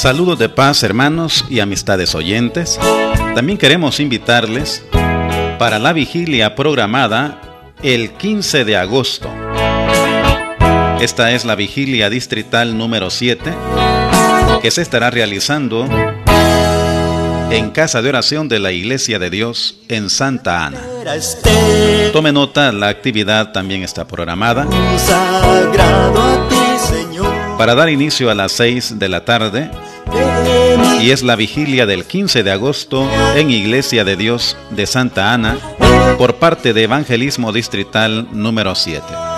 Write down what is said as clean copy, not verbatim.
Saludos de paz, hermanos y amistades oyentes. También queremos invitarles para la vigilia programada el 15 de agosto. Esta es la vigilia distrital número 7, que se estará realizando en Casa de Oración de la Iglesia de Dios en Santa Ana. Tome nota, la actividad también está programada para dar inicio a las 6 de la tarde, y es la vigilia del 15 de agosto en Iglesia de Dios de Santa Ana por parte de Evangelismo Distrital número 7.